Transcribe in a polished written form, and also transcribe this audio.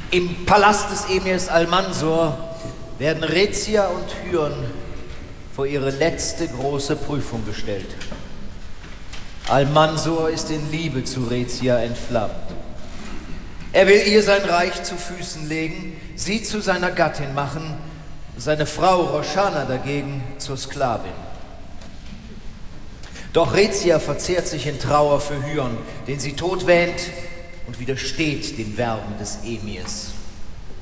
Im Palast des Emirs Almansor werden Rezia und Hyon vor ihre letzte große Prüfung gestellt. Almansor ist in Liebe zu Rezia entflammt. Er will ihr sein Reich zu Füßen legen, sie zu seiner Gattin machen, seine Frau Roshana dagegen zur Sklavin. Doch Rezia verzehrt sich in Trauer für Hyon, den sie tot wähnt, und widersteht den Werben des Emirs.